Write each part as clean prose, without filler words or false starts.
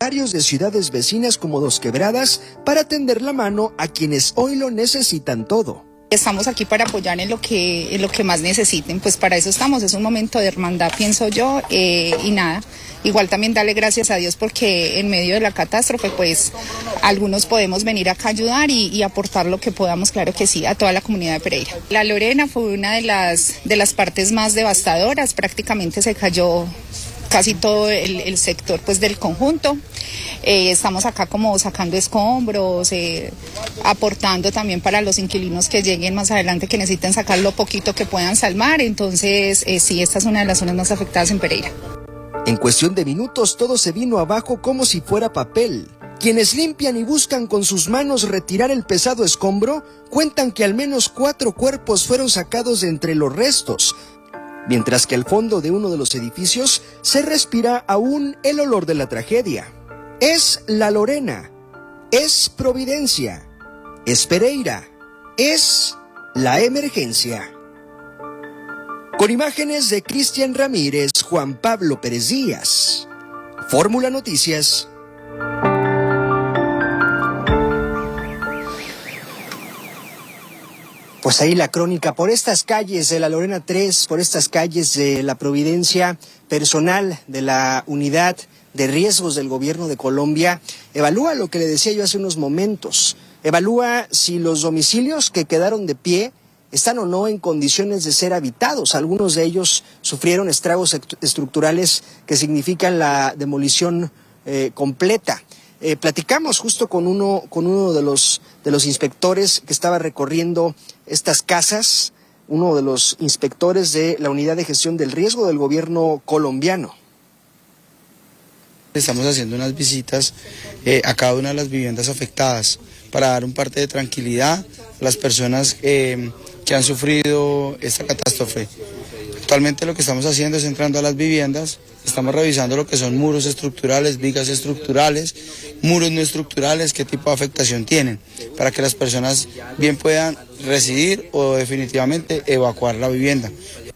voluntarios de ciudades vecinas como Dos Quebradas para tender la mano a quienes hoy lo necesitan todo. Estamos aquí para apoyar en lo que más necesiten, pues para eso estamos, es un momento de hermandad, pienso yo, y nada. Igual también darle gracias a Dios porque en medio de la catástrofe, pues algunos podemos venir acá a ayudar y aportar lo que podamos, claro que sí, a toda la comunidad de Pereira. La Lorena fue una de las partes más devastadoras, prácticamente se cayó casi todo el sector pues del conjunto. Estamos acá como sacando escombros, aportando también para los inquilinos que lleguen más adelante que necesiten sacar lo poquito que puedan salvar. Entonces, sí, esta es una de las zonas más afectadas en Pereira. En cuestión de minutos todo se vino abajo como si fuera papel. Quienes limpian y buscan con sus manos retirar el pesado escombro cuentan que al menos 4 cuerpos fueron sacados de entre los restos, mientras que al fondo de uno de los edificios se respira aún el olor de la tragedia. Es La Lorena, es Providencia, es Pereira, es la emergencia. Con imágenes de Cristian Ramírez, Juan Pablo Pérez Díaz, Fórmula Noticias. Pues ahí la crónica por estas calles de la Lorena 3, por estas calles de la Providencia. Personal de la unidad de riesgos del gobierno de Colombia evalúa lo que le decía yo hace unos momentos. Evalúa si los domicilios que quedaron de pie están o no en condiciones de ser habitados. Algunos de ellos sufrieron estragos estructurales que significan la demolición completa. Platicamos justo con uno de los inspectores que estaba recorriendo estas casas, uno de los inspectores de la Unidad de Gestión del Riesgo del gobierno colombiano. Estamos haciendo unas visitas a cada una de las viviendas afectadas para dar un parte de tranquilidad a las personas que han sufrido esta catástrofe. Actualmente lo que estamos haciendo es entrando a las viviendas, estamos revisando lo que son muros estructurales, vigas estructurales, muros no estructurales, qué tipo de afectación tienen, para que las personas bien puedan residir o definitivamente evacuar la vivienda.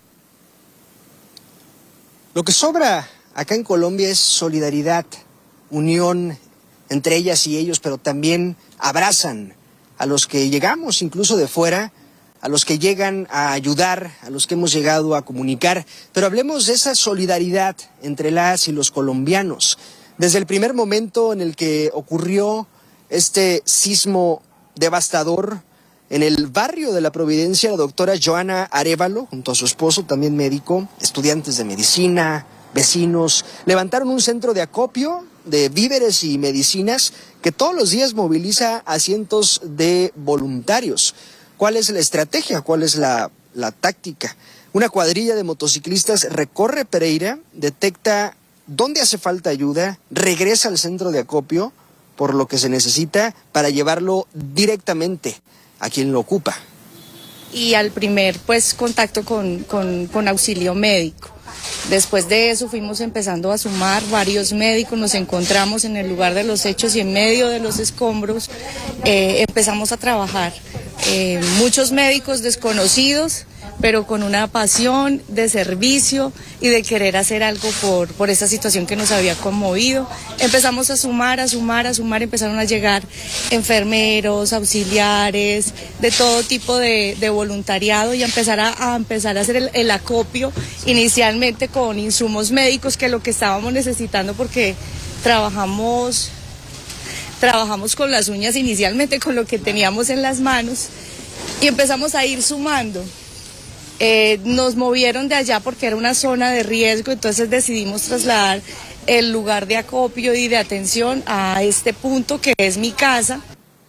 Lo que sobra acá en Colombia es solidaridad, unión entre ellas y ellos, pero también abrazan a los que llegamos incluso de fuera, a los que llegan a ayudar, a los que hemos llegado a comunicar. Pero hablemos de esa solidaridad entre las y los colombianos. Desde el primer momento en el que ocurrió este sismo devastador en el barrio de la Providencia, la doctora Joana Arévalo, junto a su esposo, también médico, estudiantes de medicina, vecinos, levantaron un centro de acopio de víveres y medicinas que todos los días moviliza a cientos de voluntarios. ¿Cuál es la estrategia? ¿Cuál es la táctica? Una cuadrilla de motociclistas recorre Pereira, detecta dónde hace falta ayuda, regresa al centro de acopio por lo que se necesita para llevarlo directamente a quien lo ocupa. Y al primer contacto con auxilio médico. Después de eso fuimos empezando a sumar varios médicos, nos encontramos en el lugar de los hechos y en medio de los escombros empezamos a trabajar. Muchos médicos desconocidos, pero con una pasión de servicio y de querer hacer algo por esta situación que nos había conmovido. Empezamos a sumar, empezaron a llegar enfermeros, auxiliares, de todo tipo de voluntariado y a empezar a hacer el acopio, inicialmente con insumos médicos, que es lo que estábamos necesitando porque trabajamos con las uñas inicialmente, con lo que teníamos en las manos, y empezamos a ir sumando. Nos movieron de allá porque era una zona de riesgo, entonces decidimos trasladar el lugar de acopio y de atención a este punto que es mi casa.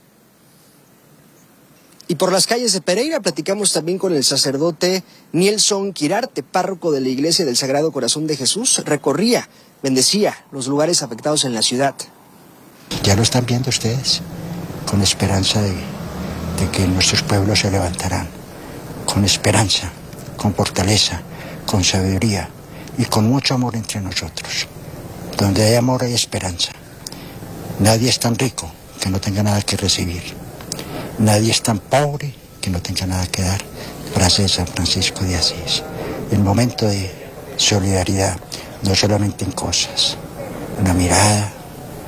Y por las calles de Pereira platicamos también con el sacerdote Nielson Quirarte, párroco de la Iglesia del Sagrado Corazón de Jesús. Recorría, bendecía los lugares afectados en la ciudad. Ya lo están viendo ustedes, con esperanza de que nuestros pueblos se levantarán, con esperanza, con fortaleza, con sabiduría y con mucho amor entre nosotros. Donde hay amor hay esperanza. Nadie es tan rico que no tenga nada que recibir. Nadie es tan pobre que no tenga nada que dar. Frase de San Francisco de Asís. El momento de solidaridad, no solamente en cosas, una mirada,